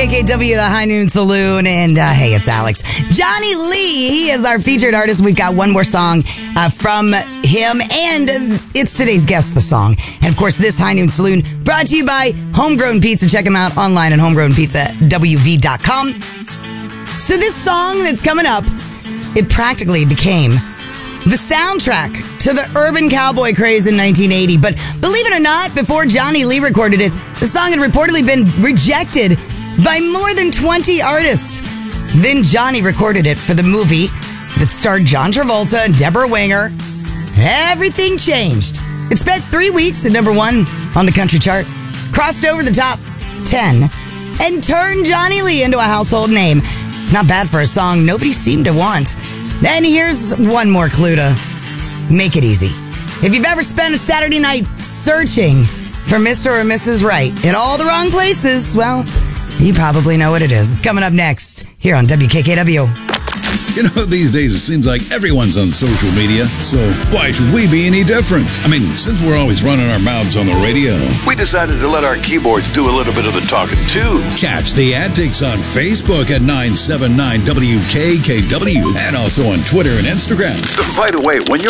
WKKW, the High Noon Saloon, and hey, it's Alex. Johnny Lee, he is our featured artist. We've got one more song from him, and it's today's Guess the Song. And of course, this High Noon Saloon brought to you by Homegrown Pizza. Check them out online at homegrownpizzawv.com. So this song that's coming up, it practically became the soundtrack to the urban cowboy craze in 1980. But believe it or not, before Johnny Lee recorded it, the song had reportedly been rejected by more than 20 artists. Then Johnny recorded it for the movie that starred John Travolta and Deborah Winger. Everything changed. It spent 3 weeks at number 1 on the country chart, crossed over the top 10, and turned Johnny Lee into a household name. Not bad for a song nobody seemed to want. Then here's one more clue to make it easy. If you've ever spent a Saturday night searching for Mr. or Mrs. Right in all the wrong places, well, you probably know what it is. It's coming up next here on WKKW. You know, these days it seems like everyone's on social media, so why should we be any different? I mean, since we're always running our mouths on the radio, we decided to let our keyboards do a little bit of the talking, too. Catch the antics on Facebook at 979WKKW and also on Twitter and Instagram. By the way, when you're